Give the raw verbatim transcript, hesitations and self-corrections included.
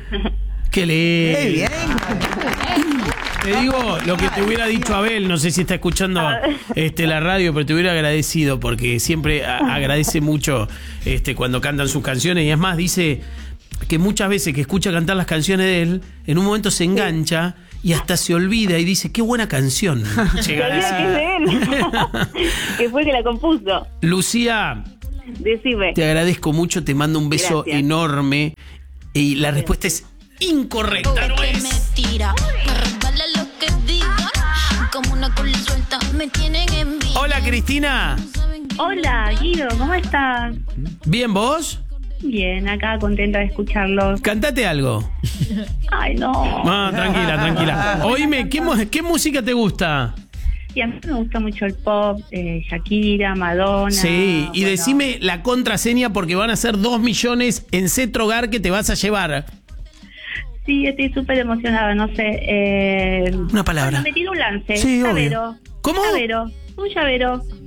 Qué lindo. Qué bien. Te digo lo que te hubiera dicho Abel, no sé si está escuchando este, la radio, pero te hubiera agradecido porque siempre a- agradece mucho este, cuando cantan sus canciones y es más, dice que muchas veces que escucha cantar las canciones de él, en un momento se engancha y hasta se olvida y dice, qué buena canción. Se olvida que es de él, que fue el que la compuso. Lucía, Decime. te agradezco mucho, te mando un beso Gracias. enorme y la respuesta es incorrecta, ¿no Que es? me tira, me resbala lo que diga. Como una cola suelta, me tienen en vilo. Hola Cristina, Hola, Guido, ¿cómo estás? ¿bien vos? Bien, acá contenta de escucharlos. Cantate algo. Ay, no. Ah, tranquila, tranquila. Oíme, ¿qué, mu- qué música te gusta? Y a mí me gusta mucho el pop, eh, Shakira, Madonna. Sí, y bueno. decime la contraseña porque van a ser dos millones en Cetrogar que te vas a llevar. Sí, estoy súper emocionada, no sé. Eh, Una palabra. bueno, me tiro un lance. Sí, obvio. Llavero. ¿Cómo? Llavero. Un llavero.